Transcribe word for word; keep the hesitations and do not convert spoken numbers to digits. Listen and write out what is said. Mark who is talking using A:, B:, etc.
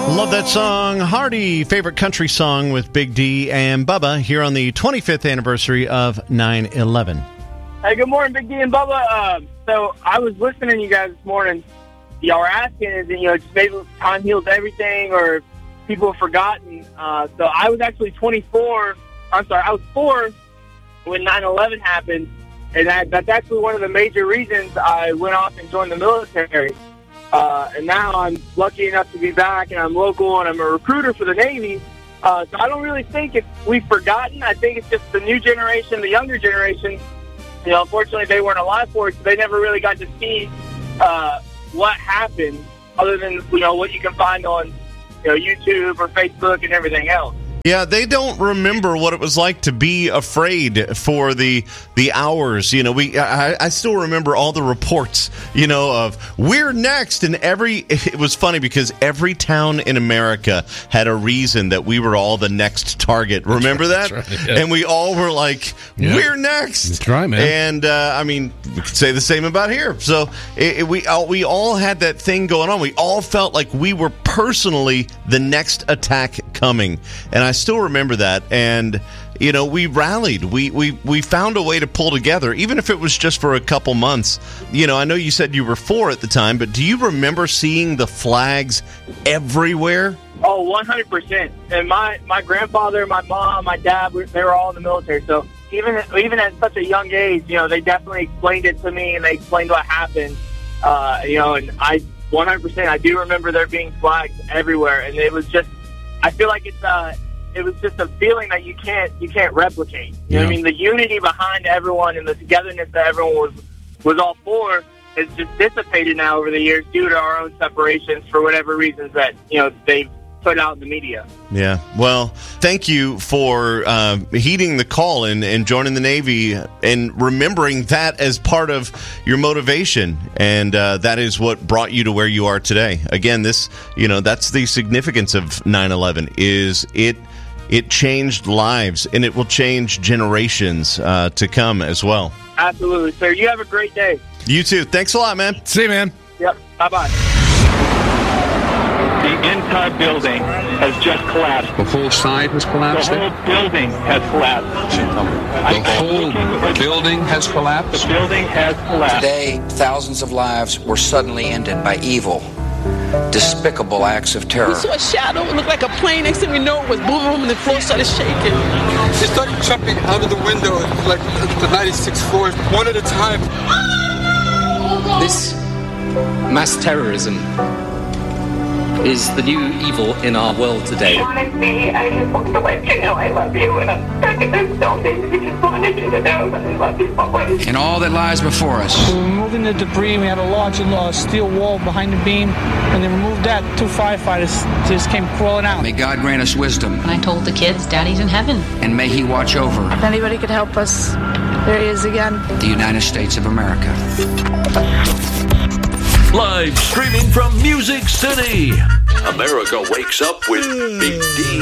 A: Love that song. Hardy, favorite country song with Big D and Bubba here on the twenty-fifth anniversary of nine eleven.
B: Hey, good morning, Big D and Bubba. Uh, so I was listening to you guys this morning. Y'all were asking, is it, you know, just maybe time heals everything or people have forgotten. Uh, so I was actually twenty-four. I'm sorry, I was four when nine eleven happened. And that, that's actually one of the major reasons I went off and joined the military. Uh, and now I'm lucky enough to be back, and I'm local, and I'm a recruiter for the Navy. Uh, so I don't really think it's, we've forgotten. I think it's just the new generation, the younger generation. You know, unfortunately, they weren't alive for it, so they never really got to see uh, what happened, other than, you know, what you can find on, you know, YouTube or Facebook and everything else.
A: Yeah, they don't remember what it was like to be afraid for the the hours. You know, we I, I still remember all the reports, you know, of we're next. And every it was funny because every town in America had a reason that we were all the next target. Remember that?
C: That's right, yeah.
A: And we all were like,
C: Yeah.
A: we're next.
C: That's right, man.
A: And uh, I mean, we could say the same about here. So it, it, we all, we all had that thing going on. We all felt like we were personally the next attack coming. And I still remember that, and you know, we rallied. We we we found a way to pull together, even if it was just for a couple months. You know, I know you said you were four at the time, but do you remember seeing the flags everywhere?
B: Oh, one hundred percent. And my, my grandfather, my mom, my dad, they were all in the military. So even even at such a young age, you know, they definitely explained it to me, and they explained what happened. Uh, you know, and I one hundred percent, I do remember there being flags everywhere, and it was just, I feel like it's uh, it was just a feeling that you can't you can't replicate. You
C: Yeah.
B: know what I mean? The unity behind everyone and the togetherness that everyone was was all for is just dissipated now over the years due to our own separations for whatever reasons that, you know, they've put out in the media.
A: Yeah. Well, thank you for uh, heeding the call and, and joining the Navy and remembering that as part of your motivation. And uh, that is what brought you to where you are today. Again, this, you know, that's the significance of nine eleven is it it changed lives, and it will change generations uh, to come as well.
B: Absolutely, sir. You have a great day.
A: You too. Thanks a lot, man.
C: See you, man.
B: Yep. Bye-bye.
D: The entire building has just collapsed.
E: The whole side has
D: The
E: collapsed?
D: whole building has collapsed.
E: The whole building has collapsed?
D: The building has collapsed.
F: Today, thousands of lives were suddenly ended by evil, despicable acts of terror.
G: We saw a shadow. It looked like a plane. Next thing we know, it was boom, and the floor started shaking.
H: They started jumping out of the window, like the ninety-sixth floor, one at a time.
I: This mass terrorism is the new evil in our world today.
J: Honestly, I just want to let you know I love you, and I'm stuck in this building. I just wanted you to know that I love you always.
F: And all that lies before us.
K: We were removing the debris. We had a large uh, steel wall behind the beam. When they removed that, two firefighters just came crawling out.
F: May God grant us wisdom.
L: And I told the kids, Daddy's in heaven.
F: And may He watch over.
M: If anybody could help us, there he is again.
F: The United States of America.
N: Live streaming from Music City. America wakes up with Big D.